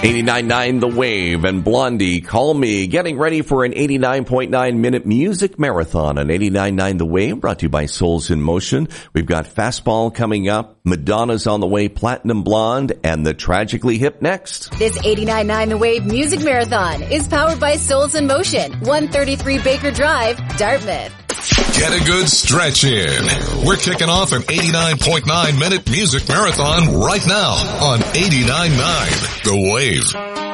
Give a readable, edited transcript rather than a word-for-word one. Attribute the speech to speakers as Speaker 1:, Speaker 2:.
Speaker 1: 89.9 The Wave and Blondie, Call Me, getting ready for an 89.9 minute music marathon on 89.9 The Wave, brought to you by Souls in Motion. We've got Fastball coming up, Madonna's on the way, Platinum Blonde, and the Tragically Hip next.
Speaker 2: This 89.9 The Wave music marathon is powered by Souls in Motion, 133 Baker Drive, Dartmouth.
Speaker 3: Get a good stretch in. We're kicking off an 89.9 minute music marathon right now on 89.9 The Wave.